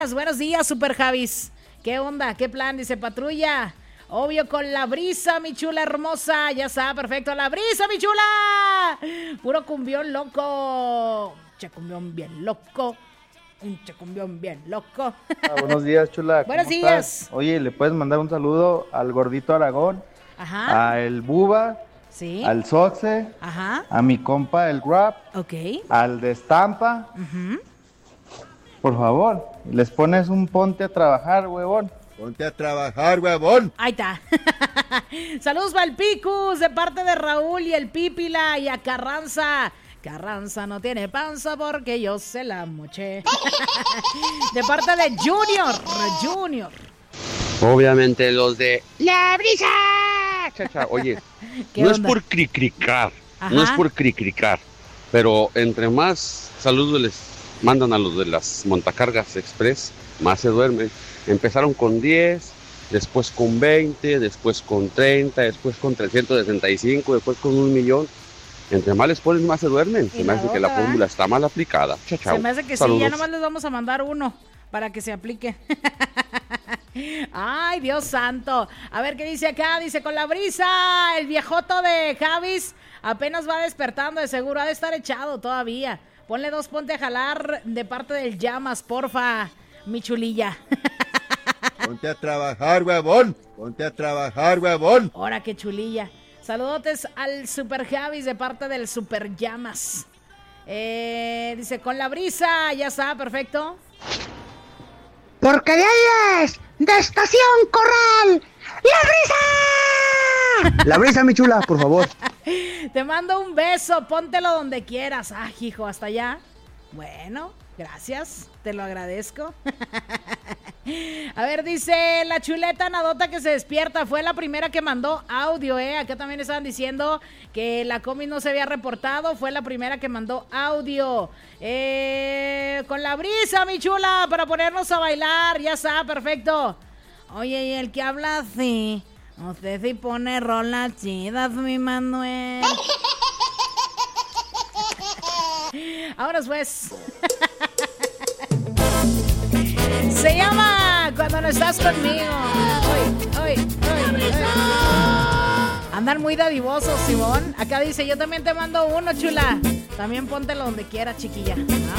Buenos días, Super Javis. ¿Qué onda? ¿Qué plan? Dice patrulla. Obvio con la brisa, mi chula hermosa. Ya está, perfecto. La brisa, mi chula. Puro cumbión loco. Che cumbión bien loco. Un che cumbión bien loco. Buenos días, chula. Buenos días. Estás? Oye, ¿le puedes mandar un saludo al gordito Aragón? Ajá. A el Buba. Sí. Al Soxe. Ajá. A mi compa el Rap. Ok. Al de Estampa. Por favor, les pones un ponte a trabajar, huevón. Ponte a trabajar, huevón. Ahí está. Saludos para el Picus de parte de Raúl y el Pípila y a Carranza. Carranza no tiene panza porque yo se la moché. De parte de Junior. Obviamente los de La Brisa. Chacha, oye, no onda? es por cricricar, Ajá. no es por cricricar, pero entre más saludos les mandan a los de las montacargas express, más se duermen. Empezaron con 10, después con 20, después con 30, después con 365, después con 1,000,000. Entre más les pones, más se duermen. Se me hace que la fórmula está mal aplicada. Chao, chao. Se me hace que Saludos. sí, ya nomás les vamos a mandar uno para que se aplique. Ay, Dios santo. A ver qué dice acá. Dice, con la brisa, el viejoto de Javis apenas va despertando, de seguro ha de estar echado todavía. Ponle 2 ponte a jalar de parte del Llamas, porfa, mi chulilla. Ponte a trabajar, huevón. Ponte a trabajar, huevón. Ahora qué chulilla. Saludotes al Super Javis de parte del Super Llamas. Dice, con la brisa, ya está, perfecto. Porque de ahí es, de Estación Corral, ¡La Brisa! La brisa, mi chula, por favor. Te mando un beso, póntelo donde quieras. Ay, hijo, hasta allá. Bueno, gracias, te lo agradezco. A ver, dice la chuleta Nadota que se despierta. Fue la primera que mandó audio, Acá también estaban diciendo que la comi no se había reportado. Fue la primera que mandó audio. Con la brisa, mi chula, para ponernos a bailar. Ya está, perfecto. Oye, y el que habla así, no sé si pone rolas chidas, mi Manuel. Ahora pues. Se llama Cuando no estás conmigo. Hoy. Andan muy dadivosos, Simón. Acá dice, yo también te mando uno, chula. También póntelo donde quiera, chiquilla.